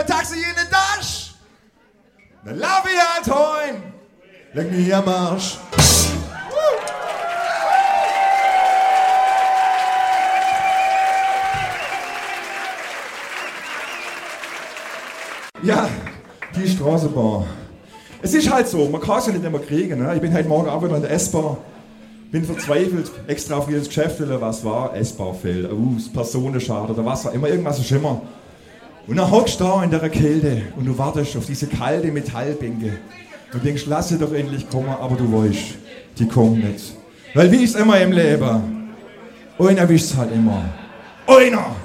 Taxi in den Dash. Dann lauf ich halt heim. Leg mich am Arsch. Ja, die Straßenbahn. Es ist halt so, man kann es ja nicht immer kriegen. Ne? Ich bin heute Morgen Abend in der S-Bahn, bin verzweifelt, extra auf ins Geschäft, was war? S-Bahn fehlt, das Personenschaden oder was auch immer, irgendwas ist immer. Und dann hockst du da in der Kälte und du wartest auf diese kalte Metallbänke. Du denkst, lass sie doch endlich kommen, aber du weißt, die kommt nicht. Weil wie ist immer im Leben? Einer wischt's halt immer. Einer!